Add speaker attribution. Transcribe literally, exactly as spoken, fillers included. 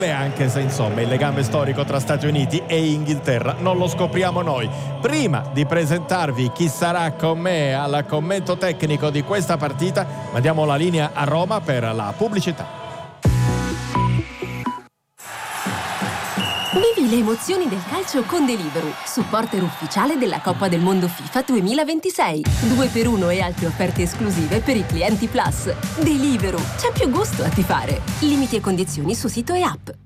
Speaker 1: Anche se insomma il legame storico tra Stati Uniti e Inghilterra non lo scopriamo noi. Prima di presentarvi chi sarà con me al commento tecnico di questa partita, mandiamo la linea a Roma per la pubblicità.
Speaker 2: Vivi le emozioni del calcio con Deliveroo, supporter ufficiale della Coppa del Mondo FIFA duemilaventisei. due per uno e altre offerte esclusive per i clienti Plus. Deliveroo, c'è più gusto a tifare. Limiti e condizioni su sito e app.